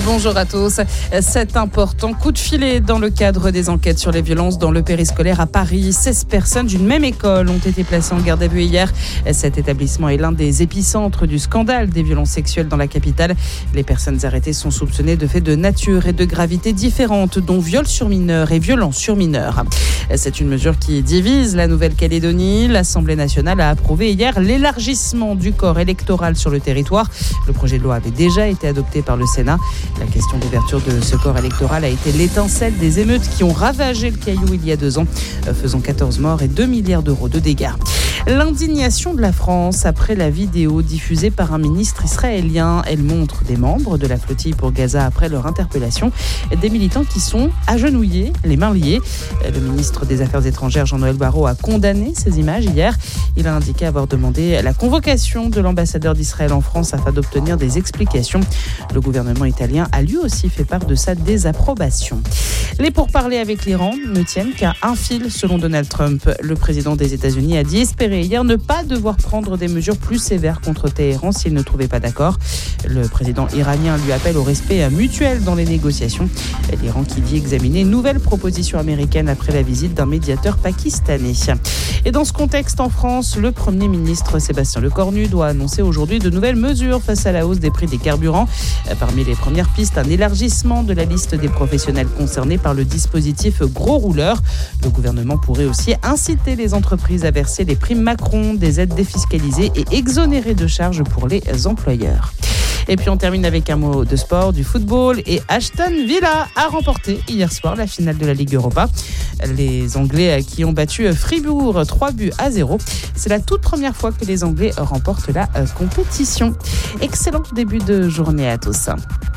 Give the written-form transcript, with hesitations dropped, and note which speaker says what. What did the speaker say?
Speaker 1: Bonjour à tous. Cet important coup de filet dans le cadre des enquêtes sur les violences dans le périscolaire à Paris. 16 personnes d'une même école ont été placées en garde à vue hier. Cet établissement est l'un des épicentres du scandale des violences sexuelles dans la capitale. Les personnes arrêtées sont soupçonnées de faits de nature et de gravité différentes, dont viol sur mineurs et violences sur mineurs. C'est une mesure qui divise la Nouvelle-Calédonie. L'Assemblée nationale a approuvé hier l'élargissement du corps électoral sur le territoire. Le projet de loi avait déjà été adopté par le Sénat. La question d'ouverture de ce corps électoral a été l'étincelle des émeutes qui ont ravagé le Caillou il y a 2 ans, faisant 14 morts et 2 milliards d'euros de dégâts. L'indignation de la France après la vidéo diffusée par un ministre israélien. Elle montre des membres de la flottille pour Gaza après leur interpellation. Des militants qui sont agenouillés, les mains liées. Le ministre des Affaires étrangères, Jean-Noël Barrot, a condamné ces images hier. Il a indiqué avoir demandé la convocation de l'ambassadeur d'Israël en France afin d'obtenir des explications. Le gouvernement italien a lui aussi fait part de sa désapprobation. Les pourparlers avec l'Iran ne tiennent qu'à un fil, selon Donald Trump. Le président des États-Unis a dit espérer hier ne pas devoir prendre des mesures plus sévères contre Téhéran s'il ne trouvait pas d'accord. Le président iranien lui appelle au respect mutuel dans les négociations. L'Iran qui dit examiner une nouvelle proposition américaine après la visite d'un médiateur pakistanais. Et dans ce contexte en France, le Premier ministre Sébastien Lecornu doit annoncer aujourd'hui de nouvelles mesures face à la hausse des prix des carburants. Parmi les premières pistes, un élargissement de la liste des professionnels concernés par le dispositif gros rouleur. Le gouvernement pourrait aussi inciter les entreprises à verser les primes Macron, des aides défiscalisées et exonérées de charges pour les employeurs. Et puis on termine avec un mot de sport, du football. Et Aston Villa a remporté hier soir la finale de la Ligue Europa. Les Anglais qui ont battu Fribourg 3-0. C'est la toute première fois que les Anglais remportent la compétition. Excellent début de journée à tous.